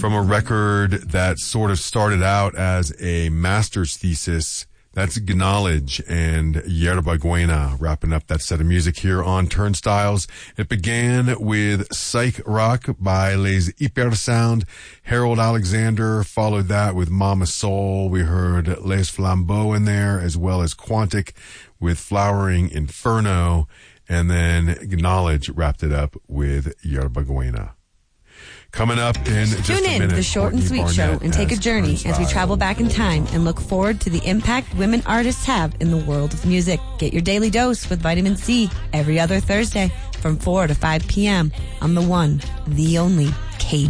from a record that sort of started out as a master's thesis. That's Knowledge and Yerba Buena wrapping up that set of music here on Turnstiles. It began with Psych Rock by Les Hypersound. Harold Alexander followed that with Mama Soul. We heard Les Flambeaux in there, as well as Quantic with Flowering Inferno. And then Knowledge wrapped it up with Yerba Buena. Coming up in just Tune a in minute, to the Short and Courtney Sweet Show Barnett and take a as journey as we Turnstiles. travel back in time and look forward to the impact women artists have in the world of music. Get your daily dose with vitamin C every other Thursday from 4 to 5 p.m. on the one, the only